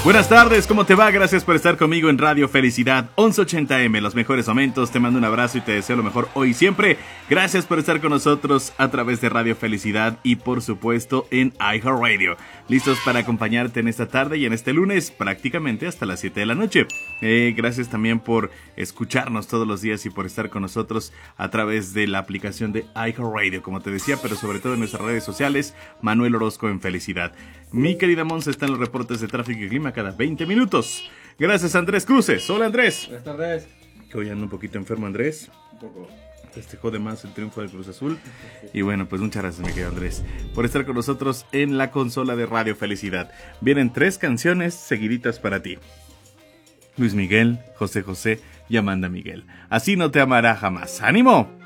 Buenas tardes, ¿cómo te va? Gracias por estar conmigo en Radio Felicidad 1180M, los mejores momentos. Te mando un abrazo y te deseo lo mejor hoy y siempre. Gracias por estar con nosotros a través de Radio Felicidad y por supuesto en iHeartRadio. Listos para acompañarte en esta tarde y en este lunes prácticamente hasta las 7 de la noche. Gracias también por escucharnos todos los días y por estar con nosotros a través de la aplicación de iHeartRadio, como te decía, pero sobre todo en nuestras redes sociales. Manuel Orozco en Felicidad. Mi querida Monza está en los reportes de tráfico y clima cada 20 minutos. Gracias, Andrés Cruces. Hola, Andrés. Buenas tardes. Que hoy ando un poquito enfermo, Andrés. Un poco. Festejó de más el triunfo del Cruz Azul. Y bueno, pues muchas gracias, mi querido Andrés, por estar con nosotros en la consola de Radio Felicidad. Vienen 3 canciones seguiditas para ti. Luis Miguel, José José y Amanda Miguel. Así no te amará jamás. ¡Ánimo!